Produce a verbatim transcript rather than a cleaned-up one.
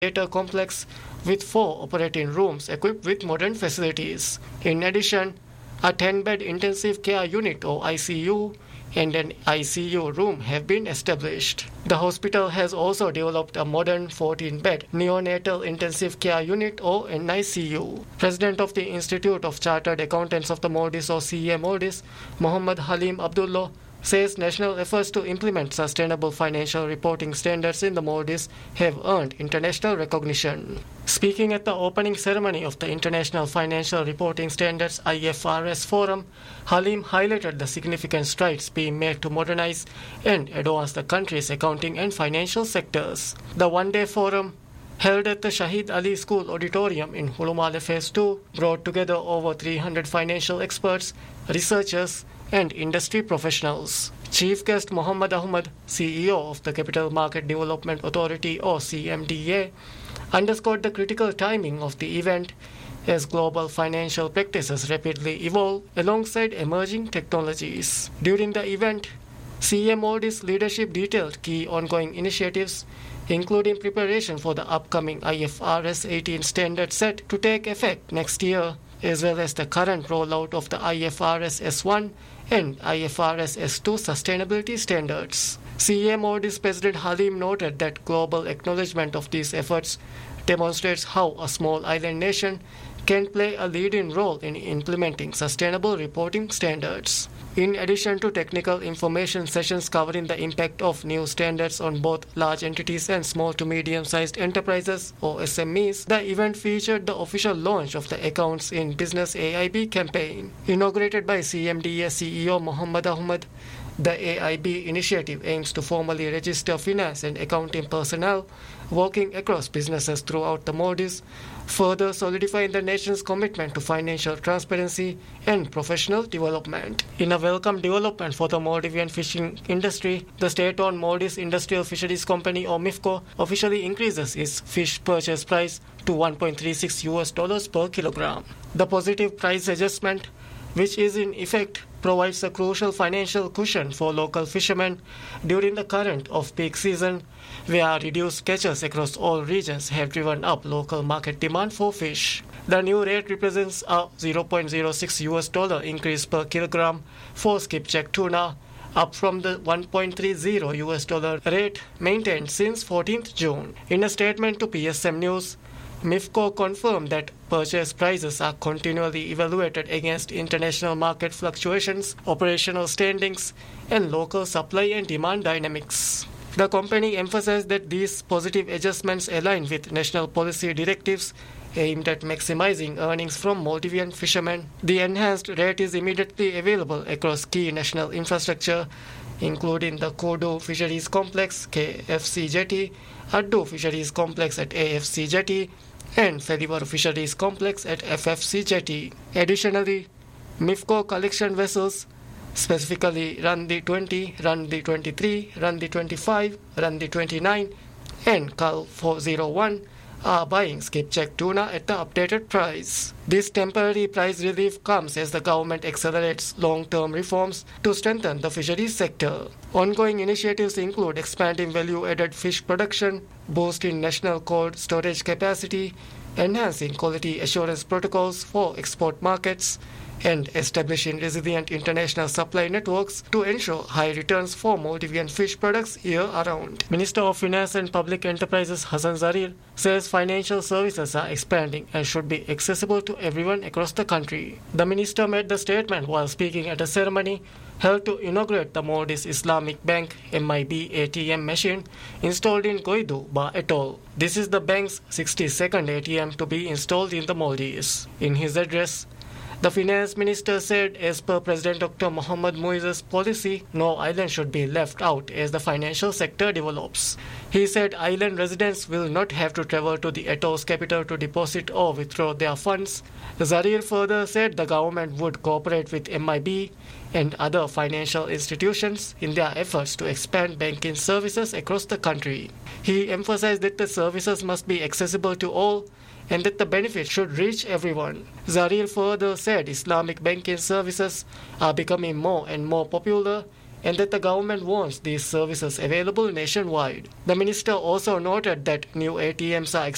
theater complex with four operating rooms equipped with modern facilities. In addition, a ten-bed intensive care unit or I C U and an I C U room have been established. The hospital has also developed a modern fourteen-bed neonatal intensive care unit or N I C U. President of the Institute of Chartered Accountants of the Maldives or C A Maldives, Mohammad Halim Abdullah, says national efforts to implement sustainable financial reporting standards in the Maldives have earned international recognition. Speaking at the opening ceremony of the International Financial Reporting Standards I F R S Forum, Halim highlighted the significant strides being made to modernize and advance the country's accounting and financial sectors. The one-day forum, held at the Shahid Ali School Auditorium in Hulumale Phase two, brought together over three hundred financial experts, researchers, and industry professionals. Chief guest Muhammad Ahmad, C E O of the Capital Market Development Authority or C M D A, underscored the critical timing of the event as global financial practices rapidly evolve alongside emerging technologies. During the event, C A Maldives leadership detailed key ongoing initiatives, including preparation for the upcoming I F R S eighteen standard set to take effect next year, as well as the current rollout of the I F R S S one and I F R S S two sustainability standards. C A Maldives President Halim noted that global acknowledgement of these efforts demonstrates how a small island nation can play a leading role in implementing sustainable reporting standards. In addition to technical information sessions covering the impact of new standards on both large entities and small to medium-sized enterprises or S M Es, the event featured the official launch of the Accounts in Business A I B campaign. Inaugurated by C M D A C E O Mohammad Ahmad, the A I B initiative aims to formally register finance and accounting personnel working across businesses throughout the Maldives, further solidifying the nation's commitment to financial transparency and professional development. In a welcome development for the Maldivian fishing industry, the state-owned Maldives Industrial Fisheries Company or MIFCO officially increases its fish purchase price to one point three six U S dollars per kilogram. The positive price adjustment, which is in effect, provides a crucial financial cushion for local fishermen during the current off-peak season, where reduced catches across all regions have driven up local market demand for fish. The new rate represents a zero point zero six U S dollar increase per kilogram for skipjack tuna, up from the one point three zero U S dollar rate maintained since fourteenth June. In a statement to P S M News, MIFCO confirmed that purchase prices are continually evaluated against international market fluctuations, operational standings, and local supply and demand dynamics. The company emphasized that these positive adjustments align with national policy directives aimed at maximizing earnings from Maldivian fishermen. The enhanced rate is immediately available across key national infrastructure, including the Kudu Fisheries Complex, K F C Jetty, Addu Fisheries Complex at A F C Jetty, and Felivar Fisheries Complex at F F C Jetty. Additionally, MIFCO collection vessels, specifically Randi twenty, Randi twenty-three, Randi twenty-five, Randi twenty-nine, and Kal four oh one, are buying skipjack tuna at the updated price. This temporary price relief comes as the government accelerates long-term reforms to strengthen the fisheries sector. Ongoing initiatives include expanding value-added fish production, boosting national cold storage capacity, enhancing quality assurance protocols for export markets, and establishing resilient international supply networks to ensure high returns for Maldivian fish products year-round. Minister of Finance and Public Enterprises Hassan Zarir says financial services are expanding and should be accessible to everyone across the country. The minister made the statement while speaking at a ceremony held to inaugurate the Maldives Islamic Bank M I B A T M machine installed in Goidu, Ba Atoll. This is the bank's sixty-second A T M to be installed in the Maldives. In his address, the finance minister said, as per President Doctor Mohammad Muiz's policy, no island should be left out as the financial sector develops. He said island residents will not have to travel to the atoll's capital to deposit or withdraw their funds. Zarir further said the government would cooperate with M I B and other financial institutions in their efforts to expand banking services across the country. He emphasized that the services must be accessible to all and that the benefit should reach everyone. Zarir further said Islamic banking services are becoming more and more popular and that the government wants these services available nationwide. The minister also noted that new A T Ms are